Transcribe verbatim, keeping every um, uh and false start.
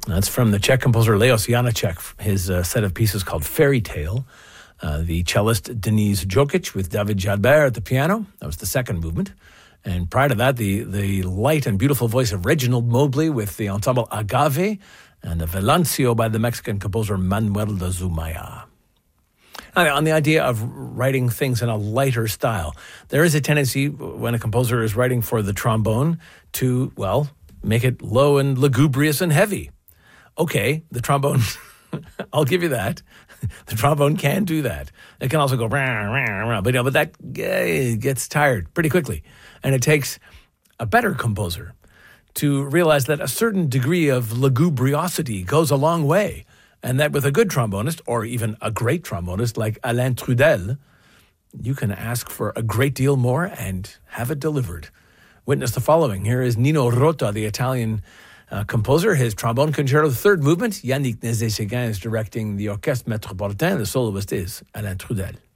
That's from the Czech composer Leos Janáček, his uh, set of pieces called Fairy Tale. Uh, the cellist Denise Jokic with David Jalbert at the piano. That was the second movement. And prior to that, the, the light and beautiful voice of Reginald Mobley with the ensemble Agave, and a Venancio by the Mexican composer Manuel de Zumaya. Now, on the idea of writing things in a lighter style, there is a tendency when a composer is writing for the trombone to, well, make it low and lugubrious and heavy. Okay, the trombone, I'll give you that. The trombone can do that. It can also go, rah, rah, rah, but, you know, but that uh, gets tired pretty quickly. And it takes a better composer to realize that a certain degree of lugubriosity goes a long way. And that with a good trombonist, or even a great trombonist like Alain Trudel, you can ask for a great deal more and have it delivered. Witness the following. Here is Nino Rota, the Italian uh, composer, his trombone concerto, the third movement. Yannick Nézet-Séguin is directing the Orchestre Métropolitain. The soloist is Alain Trudel.